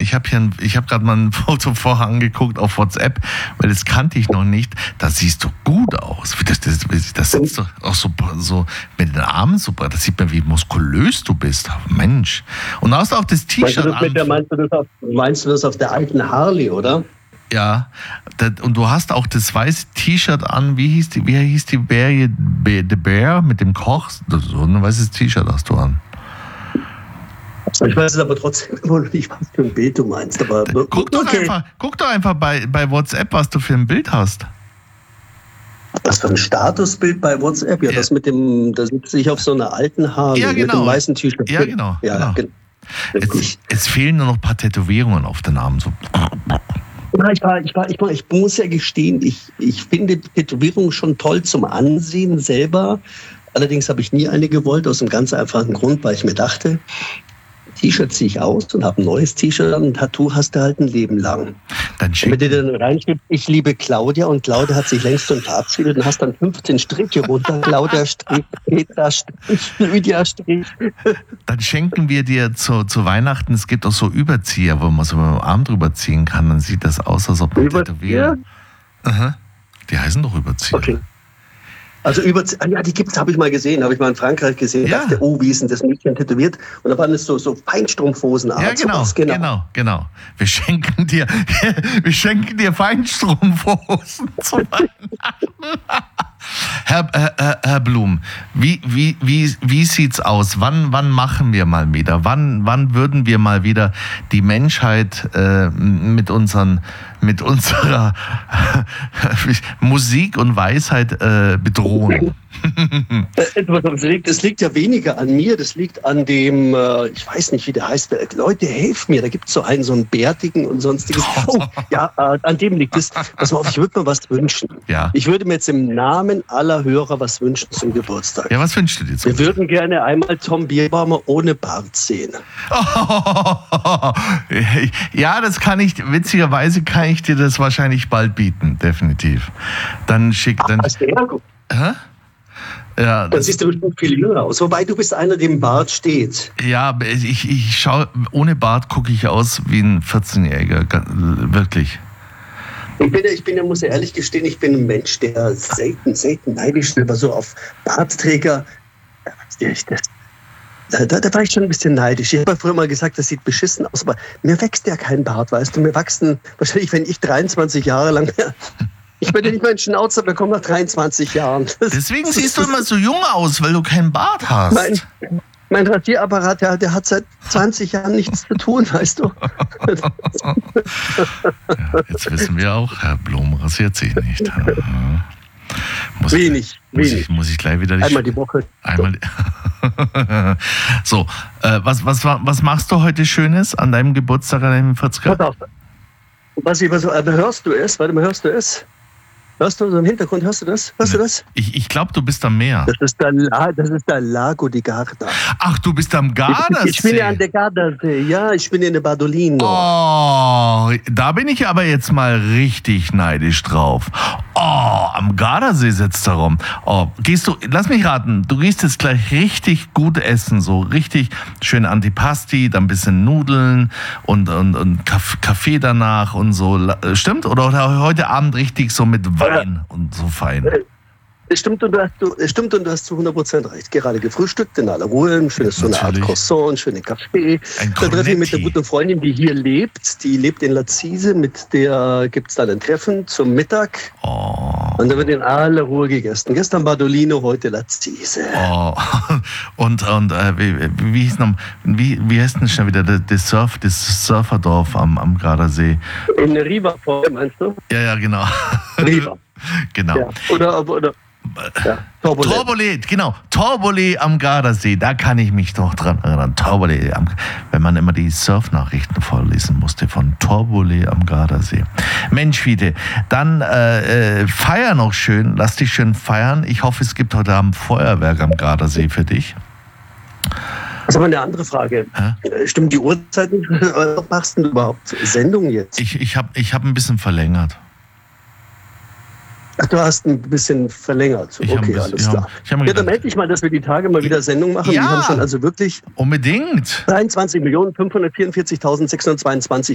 ich habe gerade mal ein Foto vorher angeguckt auf WhatsApp, weil das kannte ich noch nicht. Da siehst du gut aus. Das sitzt doch auch so mit den Armen super. Das sieht man, wie muskulös du bist. Mensch. Und da hast du auch das T-Shirt an. Meinst du das auf der alten Harley, oder? Ja, und du hast auch das weiße T-Shirt an. Wie hieß die Serie The Bear mit dem Koch? So ein weißes T-Shirt hast du an. Ich weiß es aber trotzdem immer noch nicht, was für ein Bild du meinst. Aber guck doch einfach bei WhatsApp, was du für ein Bild hast. Was für ein Statusbild bei WhatsApp? Ja, das mit dem, da sitze ich auf so einer alten Harley mit dem weißen T-Shirt. Ja, genau. Es fehlen nur noch ein paar Tätowierungen auf den Armen. So. Ich muss ja gestehen, ich finde die Tätowierung schon toll zum Ansehen selber. Allerdings habe ich nie eine gewollt, aus einem ganz einfachen Grund, weil ich mir dachte, T-Shirt ziehe ich aus und habe ein neues T-Shirt an. Ein Tattoo hast du halt ein Leben lang. Wenn du dann reinschreibst, ich liebe Claudia und Claudia hat sich längst schon verabschiedet und hast dann 15 Striche runter. Claudia Strich, Petra Strich, Lydia Strich. Dann schenken wir dir zu Weihnachten, es gibt auch so Überzieher, wo man so mit dem Arm drüber ziehen kann. Dann sieht das aus, als ob man tätowiert. Die heißen doch Überzieher. Okay. Also die gibt's, habe ich mal gesehen, habe ich mal in Frankreich gesehen. Ja. Dachte, wie ist denn das Mädchen tätowiert? Und da waren es so Feinstrumpfhosen. Ja, genau. Wir schenken dir Feinstrumpfhosen zu Weihnachten. Herr Blum, wie sieht's aus? Wann machen wir mal wieder? Wann würden wir mal wieder die Menschheit mit unserer Musik und Weisheit bedrohen? Es liegt ja weniger an mir, das liegt an dem, ich weiß nicht, wie der heißt. Leute, helft mir, da gibt es so einen Bärtigen und sonstiges. An dem liegt es. Pass mal auf, ich würde mir was wünschen. Ja. Ich würde mir jetzt im Namen aller Hörer was wünschen zum Geburtstag. Ja, was wünschst du dir zum Wir würden gerne einmal Tom Bierbaumer ohne Bart sehen. Ja, witzigerweise kann ich dir das wahrscheinlich bald bieten, definitiv. Dann schick. Sehr gut. Ja, dann siehst du bestimmt viel jünger aus. Wobei du bist einer, dem Bart steht. Ja, ich schaue, ohne Bart gucke ich aus wie ein 14-Jähriger. Wirklich. Ich muss ehrlich gestehen, ich bin ein Mensch, der selten neidisch ist, aber so auf Bartträger. Da war ich schon ein bisschen neidisch. Ich habe früher mal gesagt, das sieht beschissen aus, aber mir wächst ja kein Bart, weißt du. Mir wachsen, wahrscheinlich, wenn ich 23 Jahre lang... Ich bin ja nicht mal ein Schnauzer bekommen nach 23 Jahren. Deswegen siehst du immer so jung aus, weil du keinen Bart hast. Mein Rasierapparat, der hat seit 20 Jahren nichts zu tun, weißt du. Ja, jetzt wissen wir auch, Herr Blum rasiert sich nicht. Wenig. Muss ich gleich wieder... Einmal die Woche. So, was machst du heute Schönes an deinem Geburtstag, an deinem 40er? Pass auf. Hörst du es? Warte mal, hörst du es? Hörst du so im Hintergrund, hörst du das? Hörst du das? Ich glaube, du bist am Meer. Das ist der Lago di Garda. Ach, du bist am Gardasee. Ich bin ja an der Gardasee. Ja, ich bin in der Badolino. Oh, da bin ich aber jetzt mal richtig neidisch drauf. Oh, am Gardasee sitzt da rum. Oh, lass mich raten, du gehst jetzt gleich richtig gut essen, so richtig schön Antipasti, dann ein bisschen Nudeln und Kaffee danach und so. Stimmt? Oder heute Abend richtig so mit Wein und so fein? Es stimmt und du hast zu 100% recht. Gerade gefrühstückt in aller Ruhe, ein schönes, so eine Art Croissant, ein schöner Kaffee. Da treffe ich mit einer guten Freundin, die hier lebt. Die lebt in Lazise, mit der gibt es dann ein Treffen zum Mittag. Oh. Und da wird in aller Ruhe gegessen. Gestern Badolino, heute Lazise. Oh. Und wie heißt denn schon wieder das Surferdorf am Gardasee? In Riva, meinst du? Ja, genau. Riva. Genau. Ja. Oder ja, Torbole am Gardasee, da kann ich mich noch dran erinnern. Torbole, wenn man immer die Surfnachrichten vorlesen musste von Torbole am Gardasee. Mensch, Fiete, dann feier noch schön, lass dich schön feiern. Ich hoffe, es gibt heute Abend Feuerwerk am Gardasee für dich. Das ist aber eine andere Frage. Stimmt die Uhrzeit nicht? Was machst du überhaupt Sendung jetzt? Ich hab ein bisschen verlängert. Ach, du hast ein bisschen verlängert. Okay, alles klar. Dann melde ich mal, dass wir die Tage mal wieder Sendung machen. Ja, wir haben schon also wirklich unbedingt 23.544.622